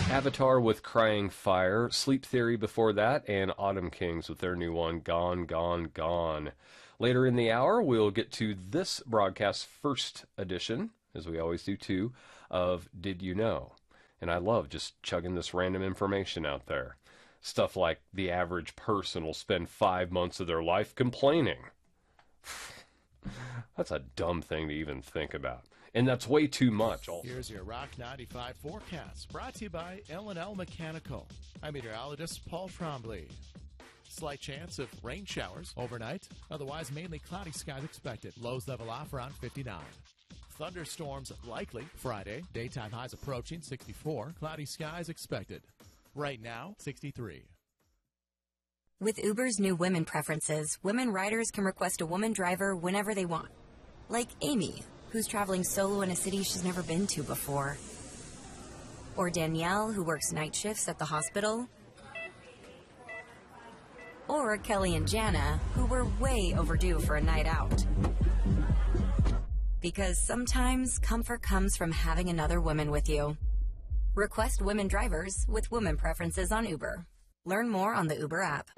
Avatar with Crying Fire, Sleep Theory before that, and Autumn Kings with their new one, Gone, Gone, Gone. Later in the hour, we'll get to this broadcast's first edition, as we always do too, of Did You Know? And I love just chugging this random information out there. Stuff like the average person will spend 5 months of their life complaining. That's a dumb thing to even think about. And that's way too much. Also. Here's your Rock 95 forecast, brought to you by L&L Mechanical. I'm meteorologist Paul Trombley. Slight chance of rain showers overnight. Otherwise, mainly cloudy skies expected. Lows level off around 59. Thunderstorms likely Friday. Daytime highs approaching 64. Cloudy skies expected. Right now, 63. With Uber's new women preferences, women riders can request a woman driver whenever they want. Like Amy, who's traveling solo in a city she's never been to before. Or Danielle, who works night shifts at the hospital. Or Kelly and Jana, who were way overdue for a night out. Because sometimes comfort comes from having another woman with you. Request women drivers with women preferences on Uber. Learn more on the Uber app.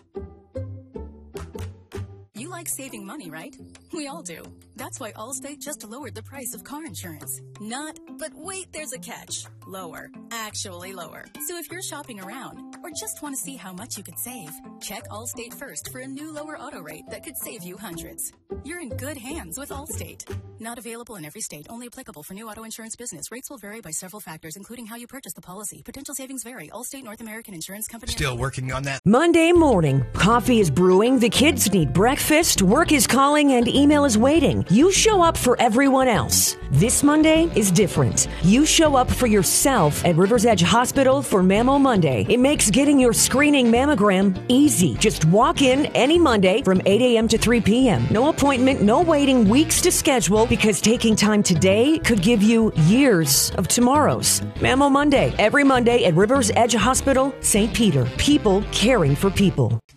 You like saving money, right? We all do. That's why Allstate just lowered the price of car insurance. Not, but wait, there's a catch. Lower. Actually lower. So if you're shopping around or just want to see how much you could save, check Allstate first for a new lower auto rate that could save you hundreds. You're in good hands with Allstate. Not available in every state. Only applicable for new auto insurance business. Rates will vary by several factors, including how you purchase the policy. Potential savings vary. Allstate North American Insurance Company. Still working on that. Monday morning. Coffee is brewing. The kids need breakfast. Work is calling and email is waiting. You show up for everyone else. This Monday is different. You show up for yourself at Rivers Edge Hospital for Mammo Monday. It makes getting your screening mammogram easy. Just walk in any Monday from 8 a.m. to 3 p.m. No appointment, no waiting weeks to schedule, because taking time today could give you years of tomorrows. Mammo Monday, every Monday at Rivers Edge Hospital, St. Peter. People caring for people.